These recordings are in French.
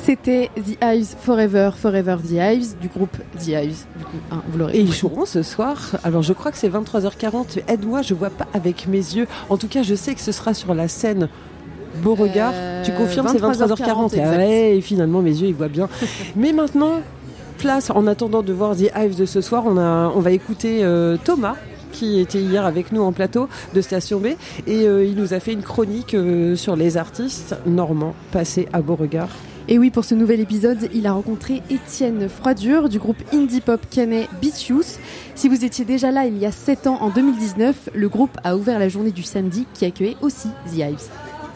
C'était The Hives Forever, Forever The Hives, du groupe The Hives. Vous l'aurez. Et ils joueront ce soir. Alors je crois que c'est 23h40. Aide-moi, je vois pas avec mes yeux. En tout cas, je sais que ce sera sur la scène Beauregard. Tu confirmes, c'est 23h40. Et finalement, mes yeux, ils voient bien. Mais maintenant, place, en attendant de voir The Hives de ce soir, on va écouter Thomas, qui était hier avec nous en plateau de Station B, et il nous a fait une chronique sur les artistes normands passés à Beauregard. Et oui, pour ce nouvel épisode, il a rencontré Étienne Froidure du groupe indie pop caennais Beach Youth. Si vous étiez déjà là il y a 7 ans, en 2019, le groupe a ouvert la journée du samedi qui accueillait aussi The Hives.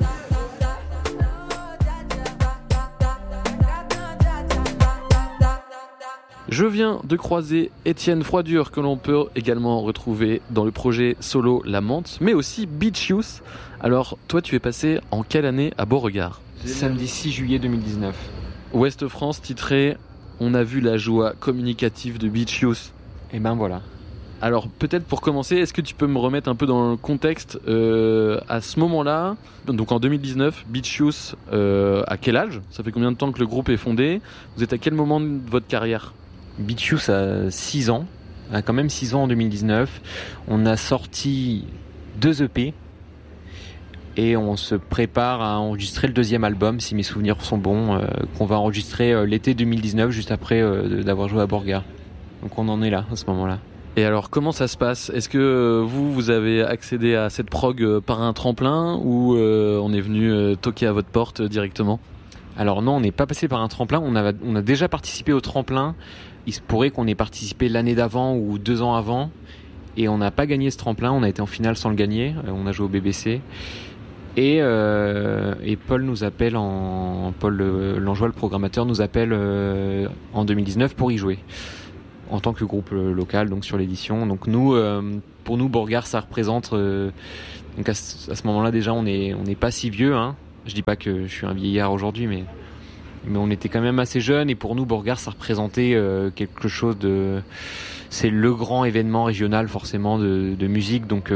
Je viens de croiser Étienne Froidure, que l'on peut également retrouver dans le projet solo La Menthe, mais aussi Beach Youth. Alors, toi, tu es passé en quelle année à Beauregard ? Samedi 6 juillet 2019. Ouest France titré « On a vu la joie communicative de Beach Youth ». Et ben voilà. Alors, peut-être pour commencer, est-ce que tu peux me remettre un peu dans le contexte à ce moment-là, donc en 2019, Beach Youth, à quel âge ? Ça fait combien de temps que le groupe est fondé ? Vous êtes à quel moment de votre carrière ? Beach Youth a 6 ans, a quand même 6 ans en 2019. On a sorti 2 EP et on se prépare à enregistrer le 2e album, si mes souvenirs sont bons, qu'on va enregistrer l'été 2019, juste après d'avoir joué à Beauregard. Donc on en est là, à ce moment-là. Et alors, comment ça se passe ? Est-ce que vous avez accédé à cette prog par un tremplin ou on est venu toquer à votre porte directement ? Alors non, on n'est pas passé par un tremplin, on a déjà participé au tremplin. Il se pourrait qu'on ait participé l'année d'avant ou 2 ans avant, et on n'a pas gagné ce tremplin, on a été en finale sans le gagner, on a joué au BBC. Et Paul nous appelle, Paul Langeois, le programmateur, nous appelle en 2019 pour y jouer, en tant que groupe local, donc sur l'édition. Donc nous, pour nous, Beauregard, ça représente... donc à ce moment-là, déjà, on n'est pas si vieux, hein. Je dis pas que je suis un vieillard aujourd'hui, mais on était quand même assez jeunes, et pour nous, Beauregard, ça représentait quelque chose de... C'est le grand événement régional, forcément, de musique, donc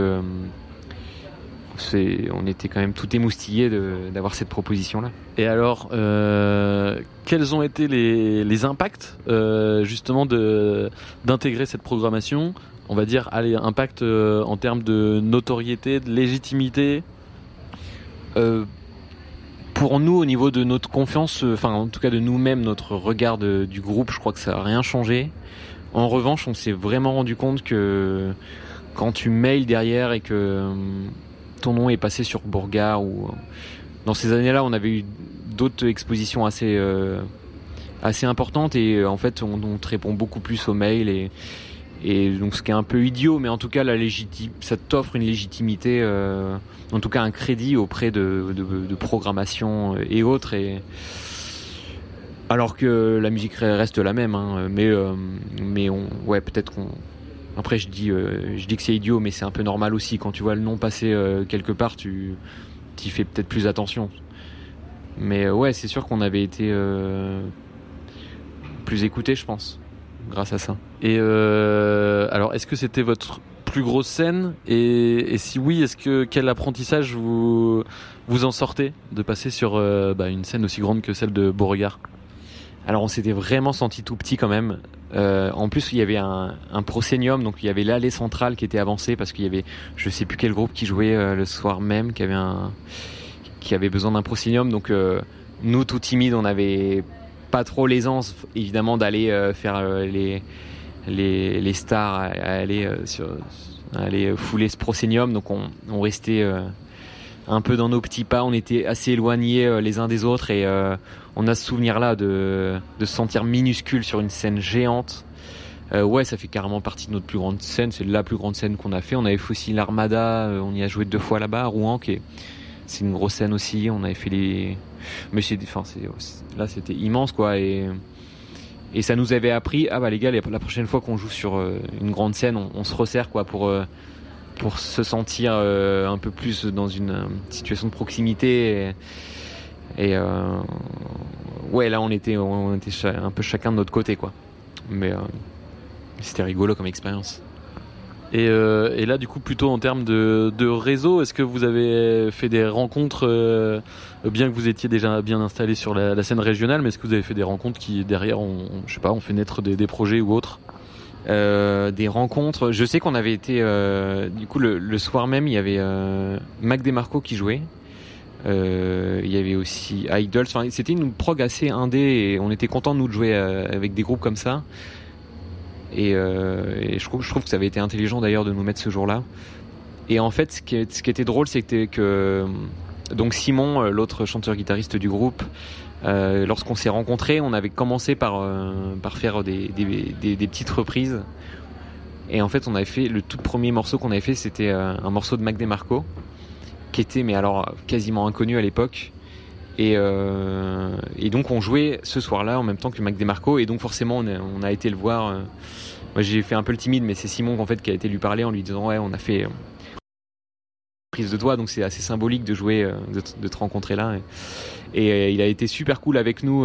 on était quand même tout émoustillés d'avoir cette proposition-là. Et alors, quels ont été les impacts, justement, d'intégrer cette programmation ? On va dire, impact en termes de notoriété, de légitimité ? Pour nous, au niveau de notre confiance, enfin en tout cas de nous-mêmes, notre regard du groupe, je crois que ça n'a rien changé. En revanche, on s'est vraiment rendu compte que quand tu mails derrière et que ton nom est passé sur Beauregard, ou dans ces années-là, on avait eu d'autres expositions assez importantes, et en fait, on te répond beaucoup plus aux mails, et donc ce qui est un peu idiot, mais en tout cas ça t'offre une légitimité, en tout cas un crédit auprès de programmation et autres, et alors que la musique reste la même, hein, mais peut-être qu'on... Après je dis que c'est idiot, mais c'est un peu normal aussi, quand tu vois le nom passer quelque part, tu y fais peut-être plus attention. Mais ouais, c'est sûr qu'on avait été plus écoutés, je pense, grâce à ça. Et alors, est-ce que c'était votre plus grosse scène ? Et si oui, quel apprentissage vous en sortez de passer sur une scène aussi grande que celle de Beauregard ? Alors on s'était vraiment senti tout petit quand même. En plus il y avait un proscenium, donc il y avait l'allée centrale qui était avancée, parce qu'il y avait, je sais plus quel groupe qui jouait le soir même, qui avait besoin d'un proscenium. Donc nous, tout timides, on n'avait pas trop l'aisance évidemment d'aller faire les stars, à aller fouler ce proscenium. Donc on restait un peu dans nos petits pas, on était assez éloignés les uns des autres, et on a ce souvenir-là de se sentir minuscule sur une scène géante. Ouais, ça fait carrément partie de notre plus grande scène, c'est la plus grande scène qu'on a fait. On avait fait aussi l'Armada, on y a joué 2 fois là-bas à Rouen, c'est une grosse scène aussi. On avait fait mais là c'était immense, quoi, et ça nous avait appris, les gars, la prochaine fois qu'on joue sur une grande scène, on se resserre, quoi, pour se sentir un peu plus dans une situation de proximité, et ouais, là on était un peu chacun de notre côté, quoi. Mais c'était rigolo comme expérience. Et là, du coup, plutôt en termes de réseau, est-ce que vous avez fait des rencontres, bien que vous étiez déjà bien installé sur la scène régionale, mais est-ce que vous avez fait des rencontres qui, derrière, ont fait naître des projets ou autres ? Des rencontres. Je sais qu'on avait été, du coup, le soir même, il y avait Mac DeMarco qui jouait. Il y avait aussi Idols. Enfin, c'était une prog assez indé et on était contents, nous, de jouer avec des groupes comme ça. Et je trouve que ça avait été intelligent d'ailleurs de nous mettre ce jour-là. Et en fait, ce qui était drôle, c'était que donc Simon, l'autre chanteur-guitariste du groupe, lorsqu'on s'est rencontrés, on avait commencé par faire des petites reprises. Et en fait, on avait fait le tout premier morceau qu'on avait fait, c'était un morceau de Mac DeMarco, qui était mais alors quasiment inconnu à l'époque. Et donc on jouait ce soir-là en même temps que Mac DeMarco, et donc forcément on a été le voir. Moi j'ai fait un peu le timide, mais c'est Simon en fait qui a été lui parler en lui disant ouais, on a fait prise de toi, donc c'est assez symbolique de jouer, de te rencontrer là. Et il a été super cool avec nous,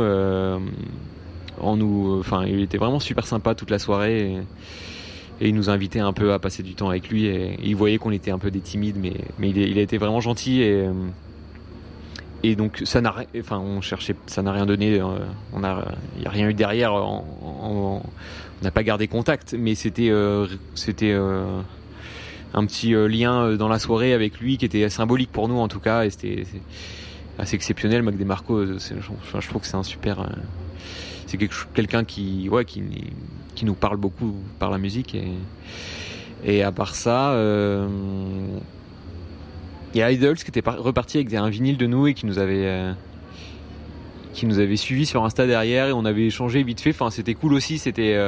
il était vraiment super sympa toute la soirée. Et il nous invitait un peu à passer du temps avec lui, et il voyait qu'on était un peu des timides, mais il a été vraiment gentil. Et donc ça n'a rien donné, il n'y a rien eu derrière, on n'a pas gardé contact, mais c'était un petit lien dans la soirée avec lui qui était symbolique pour nous en tout cas, et c'est assez exceptionnel. Mac DeMarco, je trouve que c'est un super, c'est quelqu'un qui nous parle beaucoup par la musique, et à part ça, il y a Idols qui était reparti avec un vinyle de nous et qui nous avait suivi sur Insta derrière, et on avait échangé vite fait. Enfin, c'était cool aussi. C'était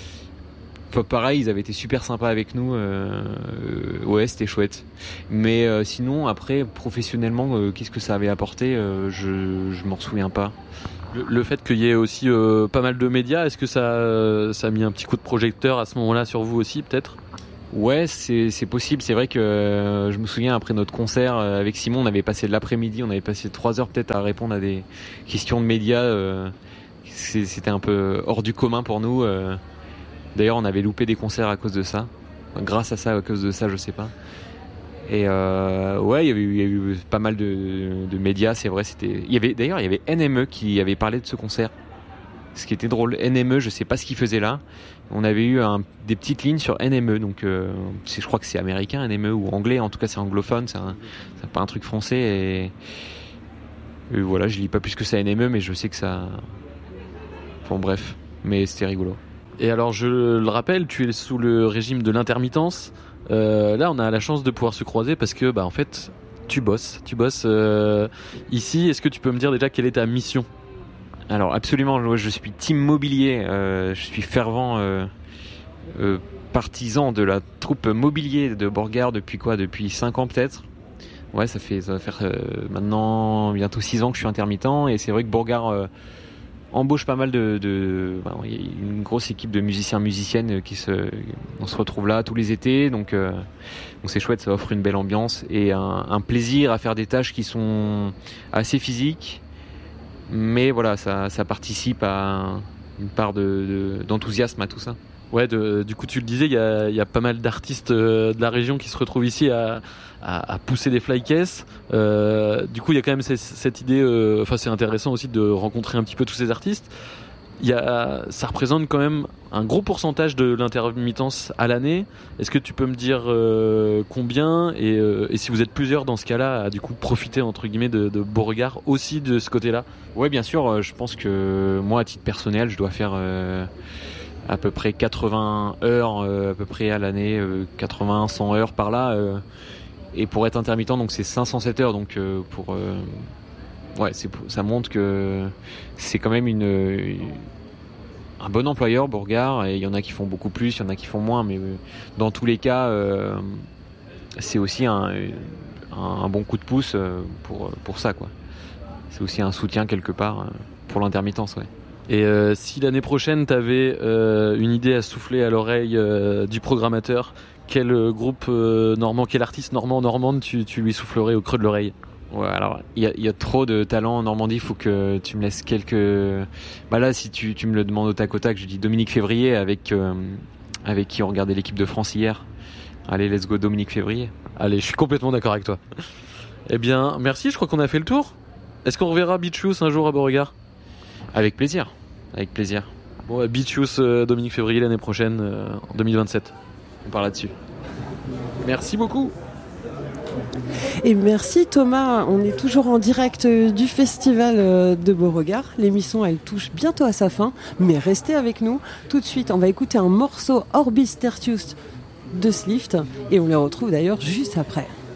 pareil, ils avaient été super sympas avec nous. Ouais, c'était chouette. Mais sinon, après, professionnellement, qu'est-ce que ça avait apporté, je m'en souviens pas. Le fait qu'il y ait aussi pas mal de médias, est-ce que ça a mis un petit coup de projecteur à ce moment-là sur vous aussi, peut-être ? Ouais, c'est possible. C'est vrai que je me souviens, après notre concert avec Simon, on avait passé l'après-midi, on avait passé 3 heures peut-être à répondre à des questions de médias. C'était un peu hors du commun pour nous. D'ailleurs, on avait loupé des concerts à cause de ça. Grâce à ça, à cause de ça, je sais pas. Et ouais, il y a eu pas mal de médias, c'est vrai. Il y avait NME qui avait parlé de ce concert. Ce qui était drôle, NME, je sais pas ce qu'il faisait là. On avait eu des petites lignes sur NME, donc je crois que c'est américain NME ou anglais, en tout cas c'est anglophone, c'est pas un truc français. Et voilà, je lis pas plus que ça NME, mais je sais que ça. Bon bref, mais c'était rigolo. Et alors je le rappelle, tu es sous le régime de l'intermittence. Là, on a la chance de pouvoir se croiser parce que, en fait, tu bosses ici. Est-ce que tu peux me dire déjà quelle est ta mission ? Alors absolument, je suis team mobilier, je suis fervent partisan de la troupe mobilier de Borgard depuis 5 ans peut-être. Ouais, ça va faire maintenant bientôt 6 ans que je suis intermittent, et c'est vrai que Borgard embauche pas mal il y a une grosse équipe de musiciennes on se retrouve là tous les étés, donc c'est chouette, ça offre une belle ambiance et un plaisir à faire des tâches qui sont assez physiques. Mais voilà, ça participe à une part d'enthousiasme à tout ça. Ouais, du coup tu le disais, il y a pas mal d'artistes de la région qui se retrouvent ici à pousser des flycases. Du coup il y a quand même cette idée, c'est intéressant aussi de rencontrer un petit peu tous ces artistes. Ça représente quand même un gros pourcentage de l'intermittence à l'année. Est-ce que tu peux me dire combien, et si vous êtes plusieurs dans ce cas-là à du coup profiter entre guillemets de Beauregard aussi de ce côté-là ? Ouais, bien sûr. Je pense que moi, à titre personnel, je dois faire à peu près 80 heures à peu près à l'année, 80-100 heures par là. Et pour être intermittent, donc c'est 507 heures. Donc ouais, ça montre que c'est quand même un bon employeur, Beauregard, et il y en a qui font beaucoup plus, il y en a qui font moins, mais dans tous les cas, c'est aussi un bon coup de pouce pour ça, quoi. C'est aussi un soutien quelque part pour l'intermittence, ouais. Et si l'année prochaine t'avais une idée à souffler à l'oreille du programmateur, quel groupe normand, quel artiste normande tu lui soufflerais au creux de l'oreille ? Ouais, alors il y a trop de talent en Normandie, il faut que tu me laisses quelques. Là, si tu me le demandes au tac au tac, je dis Dominique Février avec qui on regardait l'équipe de France hier. Allez, let's go Dominique Février. Allez, je suis complètement d'accord avec toi. Eh bien, merci, je crois qu'on a fait le tour. Est-ce qu'on reverra Beach Youth un jour à Beauregard ? Avec plaisir. Avec plaisir. Bon, Beach Youth Dominique Février l'année prochaine, en 2027. On part là-dessus. Merci beaucoup. Et merci Thomas, on est toujours en direct du festival de Beauregard. L'émission elle touche bientôt à sa fin, mais restez avec nous. Tout de suite, on va écouter un morceau Orbis Tertius de Slift et on les retrouve d'ailleurs juste après.